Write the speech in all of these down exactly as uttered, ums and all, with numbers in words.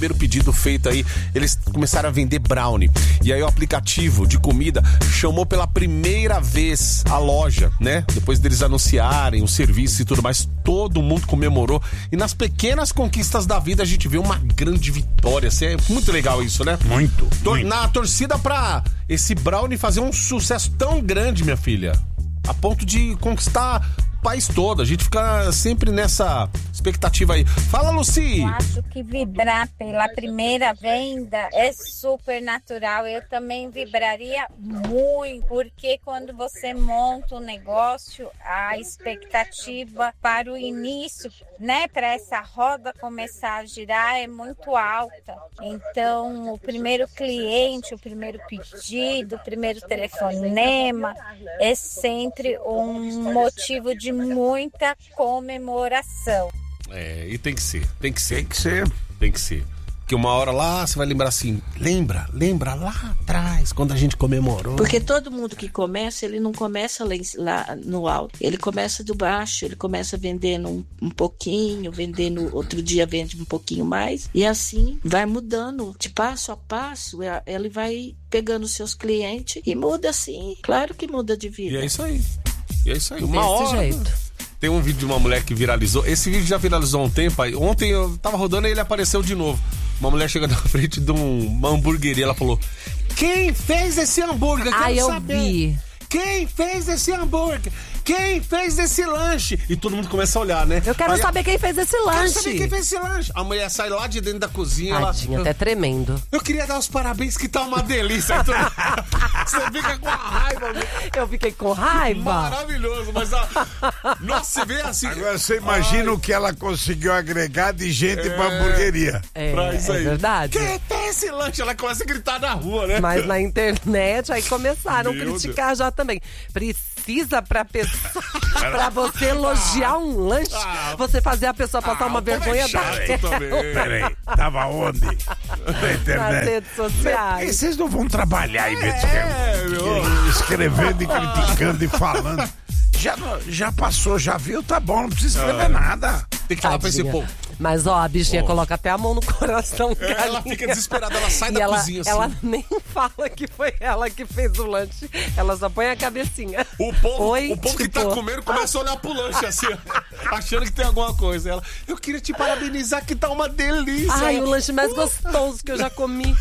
primeiro pedido feito aí, eles começaram a vender brownie. E aí o aplicativo de comida chamou pela primeira vez a loja, né? Depois deles anunciarem o serviço e tudo mais, todo mundo comemorou. E nas pequenas conquistas da vida a gente vê uma grande vitória. É muito legal isso, né? Muito, Tor- muito. Na torcida pra esse brownie fazer um sucesso tão grande, minha filha, a ponto de conquistar o país todo. A gente fica sempre nessa expectativa aí. Fala, Lucy! Eu acho que vibrar pela primeira venda é super natural. Eu também vibraria muito, porque quando você monta um negócio, a expectativa para o início, né, para essa roda começar a girar é muito alta. Então, o primeiro cliente, o primeiro pedido, o primeiro telefonema é sempre um motivo de muita comemoração. É, e tem que ser, tem que ser. Tem que ser. Tem que ser. Porque uma hora lá você vai lembrar assim, lembra, lembra lá atrás, quando a gente comemorou. Porque todo mundo que começa, ele não começa lá, em- lá no alto. Ele começa do baixo, ele começa vendendo um, um pouquinho, vendendo, outro dia vende um pouquinho mais. E assim vai mudando, de passo a passo, é- ele vai pegando os seus clientes e muda assim. Claro que muda de vida. E é isso aí. E é isso aí. Uma Desse hora. jeito. Tem um vídeo de uma mulher que viralizou. Esse vídeo já viralizou há um tempo. Aí, ontem eu tava rodando e ele apareceu de novo. Uma mulher chega na frente de um- uma hamburgueria. Ela falou: quem fez esse hambúrguer? Quero Ah, eu saber. vi. Quem fez esse hambúrguer? Quem fez esse lanche? E todo mundo começa a olhar, né? Eu quero Aí, saber quem fez esse Quero lanche. saber quem fez esse lanche. A mulher sai lá de dentro da cozinha. Tadinha, ela... até tremendo. Eu queria dar os parabéns, que tá uma delícia. Aí tu- Você fica com a raiva. Meu. Eu fiquei com raiva. Maravilhoso, mas a... Nossa, você vê assim. Agora você imagina o que ela conseguiu agregar de gente pra hamburgueria. É, Pra isso é aí. verdade. Quem tem esse lanche? Ela começa a gritar na rua, né? Mas na internet aí começaram a Meu criticar já também. Precisa pra pessoa, pra você elogiar um lanche, Ah. você fazer a pessoa passar Ah, uma o povo é vergonha chato daquela também. Peraí, tava onde? Na nas internet. redes E sociais. vocês não vão trabalhar aí, É, meu. escrevendo e criticando e falando. Já, já passou, já viu, tá bom, não precisa escrever nada. Tem que falar pra esse Tadinha. povo. Mas ó, a bichinha Ó. coloca até a mão no coração. É, ela galinha. fica desesperada, ela sai E da ela, cozinha assim. ela nem fala que foi ela que fez o lanche. Ela só põe a cabecinha. O povo, Oi, o povo que tipo, tá comendo começa a olhar pro lanche assim, ó, achando que tem alguma coisa. Ela, eu queria te parabenizar, que tá uma delícia. Ai, o lanche mais gostoso que eu já comi.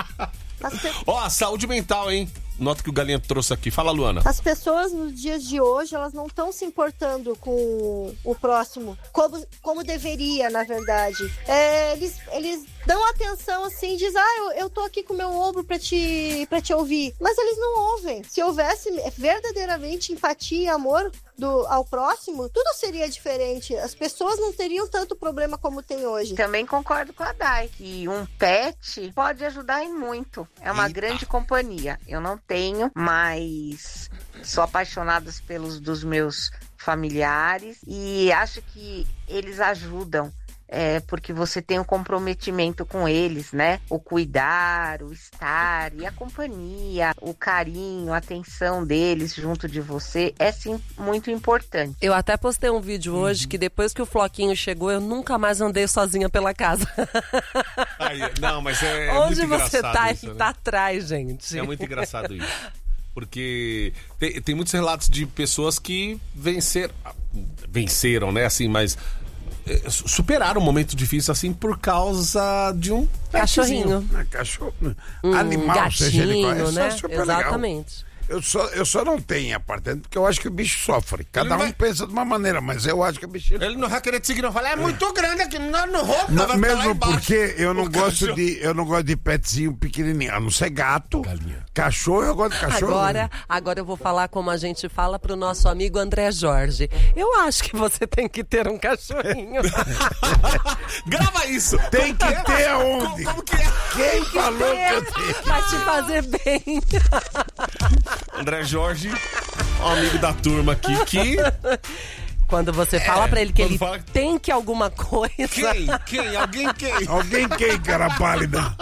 Ó, a saúde mental, hein? Nota que o Galinha trouxe aqui. Fala, Luana. As pessoas nos dias de hoje, elas não estão se importando com o próximo, como, como deveria, na verdade. É, eles, eles dão atenção assim, diz, ah, eu, eu tô aqui com o meu ombro pra te, pra te ouvir. Mas eles não ouvem. Se houvesse verdadeiramente empatia e amor do, ao próximo, tudo seria diferente. As pessoas não teriam tanto problema como tem hoje. Também concordo com a Dai, que um pet pode ajudar em muito. É uma Eita. grande companhia. Eu não tenho, mas sou apaixonada pelos dos meus familiares e acho que eles ajudam. É, porque você tem um comprometimento com eles, né? O cuidar, o estar e a companhia, o carinho, a atenção deles junto de você é sim muito importante. Eu até postei um vídeo hoje que depois que o Floquinho chegou, eu nunca mais andei sozinha pela casa. Aí, não, mas é, é Onde muito você engraçado tá, isso, né? tá atrás, gente. É muito engraçado isso. Porque tem, tem muitos relatos de pessoas que venceram, venceram, né? Assim, mas eh, superaram um momento difícil assim por causa de um Cachorrinho. Ah, cachorro, Um animal, seja ele qual, gatinho, é né? super legal. Exatamente. Eu só, eu só não tenho apartamento porque eu acho que o bicho sofre. Cada Ele um vai- pensa de uma maneira, mas eu acho que o bicho. Ele não vai querer te seguir, não. Fala, é muito grande aqui, não, não roupa, Não, vai ficar lá mesmo embaixo. porque eu não O gosto cachorro- de eu não gosto de petzinho pequenininho, a não ser gato, Galinha. cachorro, eu gosto de cachorro. Agora, agora eu vou falar como a gente fala pro nosso amigo André Jorge. Eu acho que você tem que ter um cachorrinho. Grava isso. Tem que Como ter é? aonde? Como, como que é? Quem falou que eu tenho? Vai te fazer bem. André Jorge, um amigo da turma aqui, que... Quando você fala pra ele que quando ele fala- tem que alguma coisa. Quem? Quem? Alguém quem? Alguém quem, cara pálida?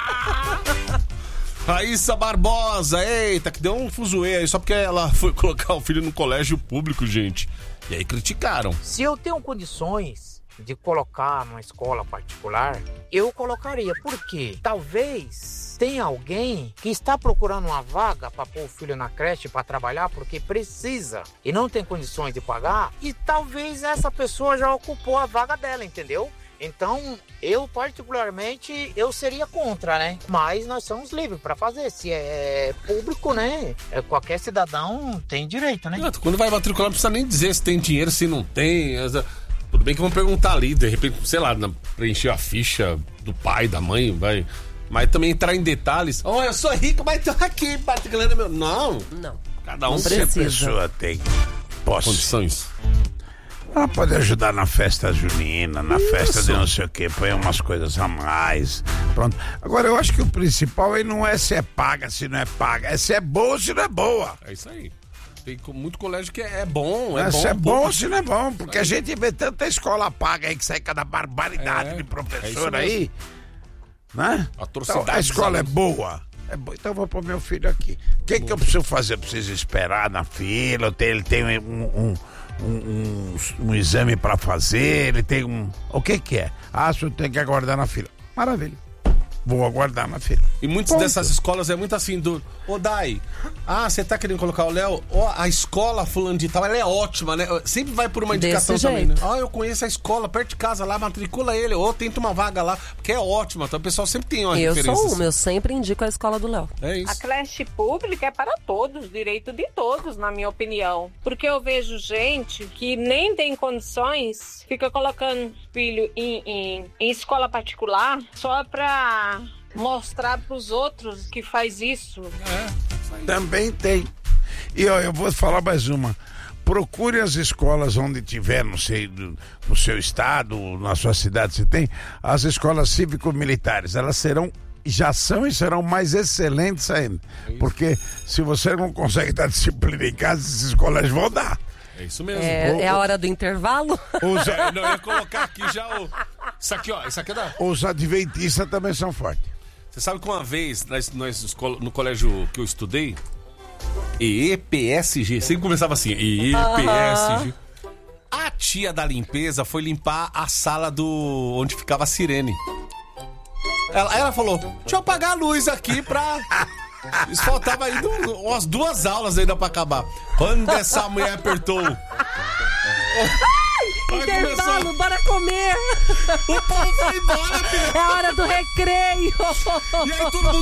Raíssa Barbosa, eita, que deu um fuzuê aí, só porque ela foi colocar o filho no colégio público, gente. E aí criticaram. Se eu tenho condições de colocar numa escola particular, eu colocaria. Por quê? Talvez tenha alguém que está procurando uma vaga para pôr o filho na creche para trabalhar porque precisa e não tem condições de pagar, e talvez essa pessoa já ocupou a vaga dela, entendeu? Então, eu particularmente, eu seria contra, né? Mas nós somos livres para fazer. Se é público, né? É, qualquer cidadão tem direito, né? Quando vai matricular, não precisa nem dizer se tem dinheiro, se não tem. Tudo bem que vão perguntar ali, de repente, sei lá, preencher a ficha do pai, da mãe, vai... Mas também entrar em detalhes. Oh, eu sou rico, mas tô aqui, particular meu. Não. Não. Cada um Se a pessoa tem posse, condições. Ela pode ajudar na festa junina, na Isso. festa de não sei o que, põe umas coisas a mais. Pronto. Agora, eu acho que o principal aí não é se é paga, se não é paga, é se é boa ou se não é boa. É isso aí. Tem muito colégio que é bom, é, é bom. Se é bom ou se não é bom, porque a gente vê tanta escola paga aí que sai cada barbaridade é, de professor é aí. Né? Então, a escola é boa. É boa. Então eu vou pôr meu filho aqui. O que, que eu preciso fazer? Eu preciso esperar na fila, ele tem um... um Um, um, um exame para fazer, ele tem um... O que que é? Ah, você tem que aguardar na fila. Maravilha. Vou aguardar na fila. E muitas Ponto. dessas escolas é muito assim do... Ô, Dai, ah, você tá querendo colocar o Léo? Ó, a escola fulano de tal, ela é ótima, né? Sempre vai por uma indicação Desse também, jeito. né? Ah, eu conheço a escola perto de casa lá, matricula ele. Ou tenta uma vaga lá, porque é ótima. Então o pessoal sempre tem uma Eu referência. sou uma, eu sempre indico a escola do Léo. É isso. A creche pública é para todos, direito de todos, na minha opinião. Porque eu vejo gente que nem tem condições, fica colocando filho em, em, em escola particular só para mostrar para os outros que faz isso. É, também tem. E ó, eu vou falar mais uma. Procure as escolas onde tiver, não sei, do, no seu estado, na sua cidade, se tem, as escolas cívico-militares. Elas serão, já são e serão mais excelentes ainda. É porque se você não consegue dar disciplina em casa, esses colégios vão dar. É isso mesmo. É, o, é a hora do intervalo? Os, é, não, eu ia colocar aqui já o... Isso aqui, ó, isso aqui é da... Os adventistas também são fortes. Você sabe que uma vez, nós, nós, no colégio que eu estudei, E E P S G, sempre começava assim, E E P S G. A tia da limpeza foi limpar a sala do onde ficava a sirene. Ela, ela falou, deixa eu apagar a luz aqui pra... Isso faltava aí umas duas aulas ainda pra acabar. Quando essa mulher apertou... Intervalo, começou... bora comer! O povo foi embora, filha! É a hora do recreio! E aí todo mundo